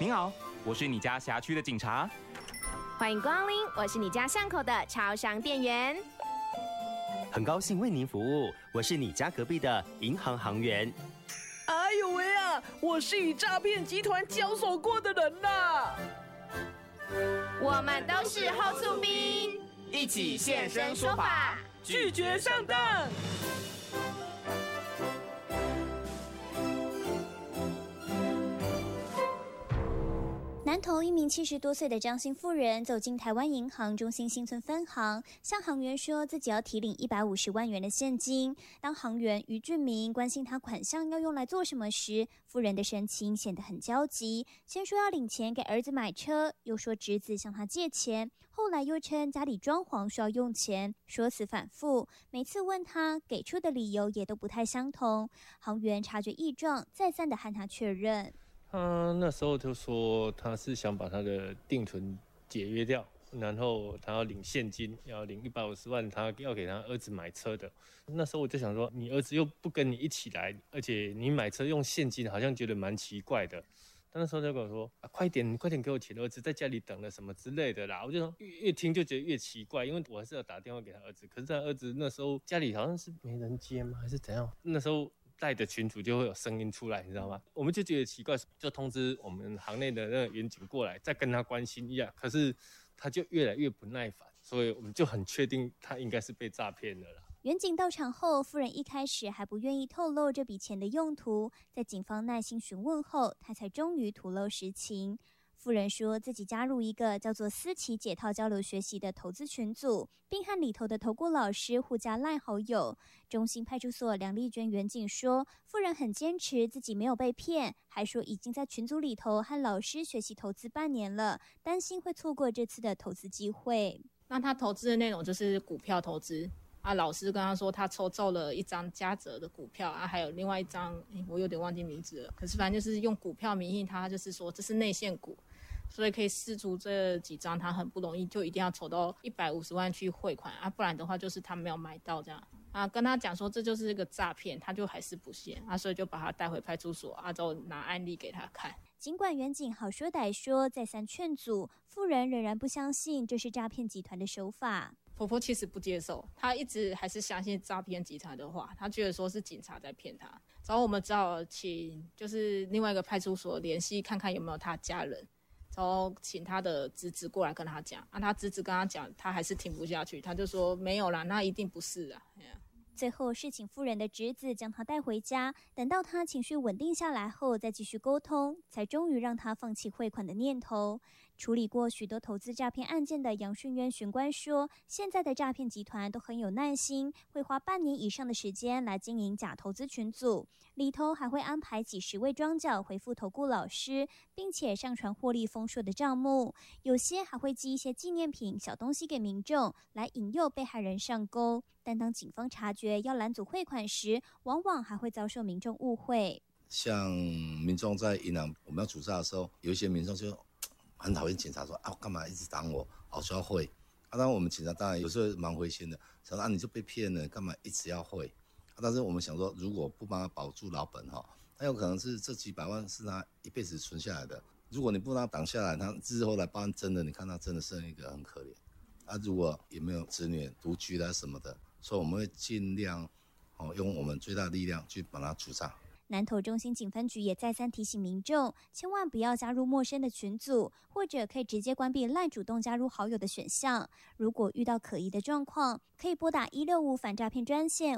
您好，我是你家辖区的警察。 欢迎光临，我是你家巷口的超商店员。 很高兴为您服务，我是你家隔壁的银行行员。 哎呦喂啊，我是与诈骗集团交手过的人啦。 我们都是后厝兵， 一起现身说法， 拒绝上当。 南投一名70多岁的张姓妇人走进台湾银行中心新村分行，向行员说自己要提领150万元的现金。当行员于俊明关心他款项要用来做什么时，妇人的神情显得很焦急，先说要领钱给儿子买车，又说侄子向他借钱，后来又称家里装潢需要用钱，说辞反复，每次问他给出的理由也都不太相同。行员察觉异状，再三的和他确认。 他那时候就说他是想把他的定存解约掉，然后他要领现金，要领150万，他要给他儿子买车的。那时候我就想说，你儿子又不跟你一起来，而且你买车用现金，好像觉得蛮奇怪的。他那时候就跟我说快点给我钱，儿子在家里等了什么之类的啦。我就说越听就觉得越奇怪，因为我还是要打电话给他儿子，可是他儿子那时候家里好像是没人接吗，还是怎样？那时候带的群组就会有声音出来，你知道吗？我们就觉得奇怪，就通知我们行内的那个员警过来，再跟他关心一下。可是他就越来越不耐烦，所以我们就很确定他应该是被诈骗了啦。 员警到场后，妇人一开始还不愿意透露这笔钱的用途，在警方耐心询问后，她才终于吐露实情。妇人说自己加入一个叫做思琪解套交流学习的投资群组，并和里头的投顾老师互加赖好友。中心派出所梁丽娟员警说，妇人很坚持自己没有被骗，还说已经在群组里头和老师学习投资半年了，担心会错过这次的投资机会。 那他投资的内容就是股票投资啊，老师跟他说他抽中了一张嘉泽的股票啊，还有另外一张我有点忘记名字了，可是反正就是用股票名义，他就是说这是内线股，所以可以释出这几张，他很不容易就一定要筹到150万去汇款啊，不然的话就是他没有买到这样啊，跟他讲说这就是一个诈骗，他就还是不信啊，所以就把他带回派出所啊，之后拿案例给他看。 尽管员警好说歹说，再三劝阻，妇人仍然不相信这是诈骗集团的手法。 婆婆其实不接受，她一直还是相信诈骗集团的话，她觉得说是警察在骗她。然后我们只好请就是另外一个派出所联系看看有没有她家人，然后请她的侄子过来跟她讲啊，她侄子跟她讲，她还是听不下去，她就说没有啦，那一定不是啊。 最后是请妇人的侄子将她带回家，等到她情绪稳定下来后再继续沟通，才终于让她放弃汇款的念头。处理过许多投资诈骗案件的杨训渊巡官说，现在的诈骗集团都很有耐心，会花半年以上的时间来经营假投资群组，里头还会安排几十位庄脚回复投顾老师，并且上传获利丰硕的账目，有些还会寄一些纪念品小东西给民众，来引诱被害人上钩。但当警方察觉要拦阻汇款时，往往还会遭受民众误会。 像民众在银行我们要处诈的时候，有一些民众就很讨厌警察说干嘛一直挡我，需要汇当然我们警察当然有时候蛮灰心的，想说你就被骗了，干嘛一直要汇但是我们想说，如果不帮他保住老本那有可能是这几百万是他一辈子存下来的，如果你不让他挡下来，他日后来办真的，你看他真的剩一个很可怜如果也没有子女独居啦什么的，所以我们会尽量用我们最大的力量去把它除诈。 南投中心警分局也再三提醒民众，千万不要加入陌生的群组，或者可以直接关闭赖主动加入好友的选项。如果遇到可疑的状况，可以拨打165反诈骗专线